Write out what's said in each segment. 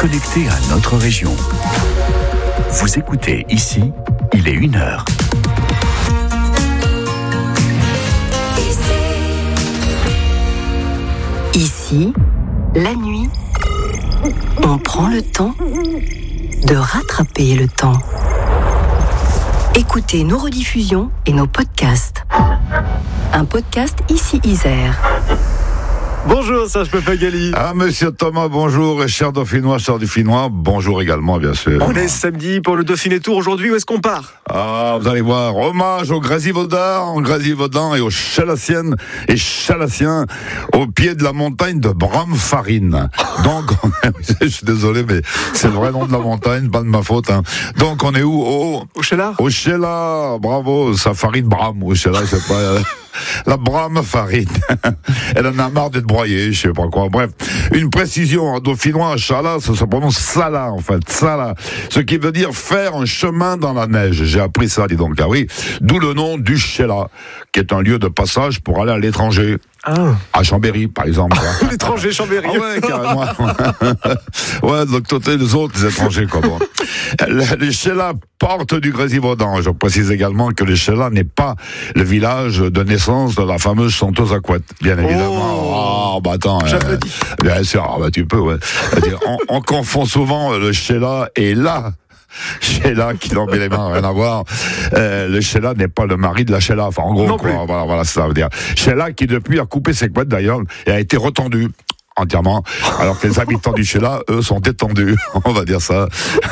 connecté à notre région. Vous écoutez ici, il est 1h. Ici, la nuit, on prend le temps de rattraper le temps. Écoutez nos rediffusions et nos podcasts. Un podcast ici Isère. Bonjour Serge Papagali. Monsieur Thomas, bonjour. Et cher Dauphinois, bonjour également, bien sûr. On est samedi pour le Dauphiné Tour. Aujourd'hui, où est-ce qu'on part ? Vous allez voir, hommage aux Grésivaudan et aux Chalassiennes et Chalassiens au pied de la montagne de Bramfarine. Donc, je suis désolé, mais c'est le vrai nom de la montagne, pas de ma faute. Donc, on est où ? Au Chéla ? Au Chéla, bravo, sa farine Bram, au Chéla, je sais pas... La Bramfarine. Elle en a marre d'être broyée, je sais pas quoi. Bref, une précision, en dauphinois, Chala, ça se prononce Sala, en fait. Sala. Ce qui veut dire faire un chemin dans la neige. J'ai appris ça, dis donc. Ah oui. D'où le nom du Chéla, qui est un lieu de passage pour aller à l'étranger. À Chambéry, par exemple. L'étranger Chambéry. Ah ouais, carrément. Ouais, donc les autres, les étrangers, quoi. Bon. Le Chéla porte du Grésivaudan. Je précise également que le Chéla n'est pas le village de naissance de la fameuse chanteuse à couette, bien évidemment. Attends. J'applaudis. Bien sûr, tu peux, ouais. On confond souvent le Chéla et là. Sheila, qui n'en met les mains, rien à voir. Le Sheila n'est pas le mari de la Sheila. Enfin, en gros, quoi. Voilà, ça veut dire. Sheila, qui depuis a coupé ses couettes d'ailleurs, et a été retendue entièrement, alors que les habitants du Chéla, eux, sont étendus, on va dire ça.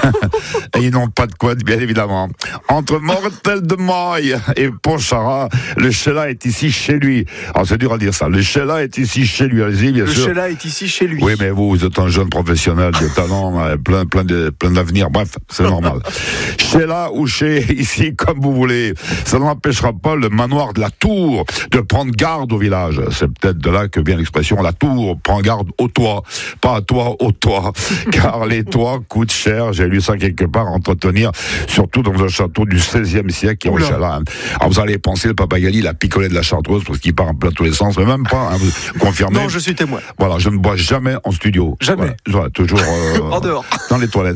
Et ils n'ont pas de couette, bien évidemment. Entre Mortel de Maille et Pontcharrat, le Chéla est ici chez lui. Alors, c'est dur à dire ça. Le Chéla est ici chez lui, allez-y, bien sûr. Le Chéla est ici chez lui. Oui, mais vous êtes un jeune professionnel de talent, plein d'avenir. Bref, c'est normal. Chéla ou chez, ici, comme vous voulez. Ça n'empêchera pas le manoir de la Tour de prendre garde au village. C'est peut-être de là que vient l'expression la Tour prend garde au toit, pas à toi, au toit, car les toits coûtent cher, j'ai lu ça quelque part, à entretenir, surtout dans un château du XVIe siècle qui est au Chala. Alors vous allez penser, le Papagali, il a picolé de la Chartreuse parce qu'il part en plein tous les sens, mais même pas, vous confirmez. Non, je suis témoin. Voilà, je ne bois jamais en studio. Jamais. Voilà, toujours en dehors. Dans les toilettes.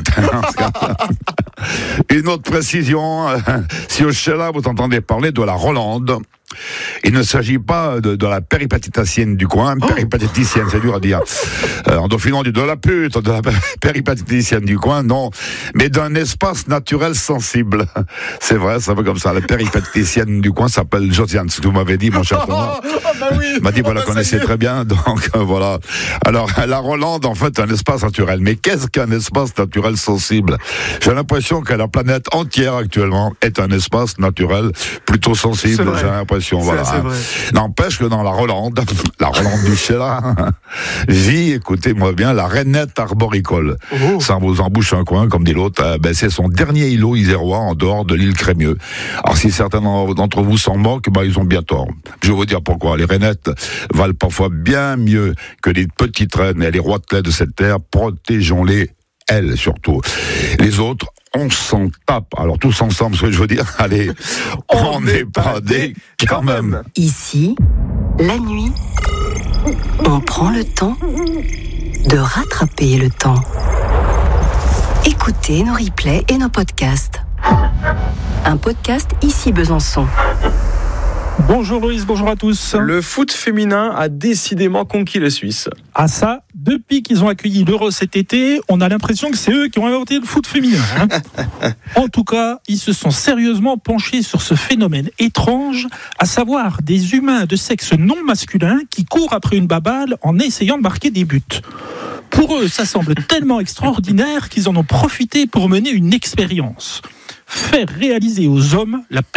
Une autre précision, si au Chala vous entendez parler de la Rolande, il ne s'agit pas de la péripatiticienne du coin, péripatiticienne, c'est dur à dire. En dauphinant de la pute, de la péripatiticienne du coin, non, mais d'un espace naturel sensible. C'est vrai, ça va comme ça. La péripatiticienne du coin s'appelle Josiane, ce que vous m'avez dit, mon cher Thomas. Il m'a dit, vous la connaissez très bien, donc voilà. Alors, la Rolande, en fait, est un espace naturel. Mais qu'est-ce qu'un espace naturel sensible ? J'ai l'impression que la planète entière, actuellement, est un espace naturel plutôt sensible, j'ai l'impression. Voilà. N'empêche que dans la Rolande du Chéla, vit, écoutez-moi bien, la rainette arboricole. Ça vous embouche un coin, comme dit l'autre. C'est son dernier îlot isérois en dehors de l'île Crémieux. Alors si certains d'entre vous s'en moquent, ils ont bien tort. Je vais vous dire pourquoi. Les rainettes valent parfois bien mieux que les petites reines et les roitelets de cette terre. Protégeons-les, elles surtout. Les autres, on s'en tape. Alors tous ensemble, ce que je veux dire, allez, on n'est pas des quand même. Ici, la nuit, on prend le temps de rattraper le temps. Écoutez nos replays et nos podcasts. Un podcast ici Besançon. Bonjour Loïs, bonjour à tous. Le foot féminin a décidément conquis les Suisses. Ah ça, depuis qu'ils ont accueilli l'Euro cet été, on a l'impression que c'est eux qui ont inventé le foot féminin. En tout cas, ils se sont sérieusement penchés sur ce phénomène étrange, à savoir des humains de sexe non masculin qui courent après une baballe en essayant de marquer des buts. Pour eux, ça semble tellement extraordinaire qu'ils en ont profité pour mener une expérience. Faire réaliser aux hommes la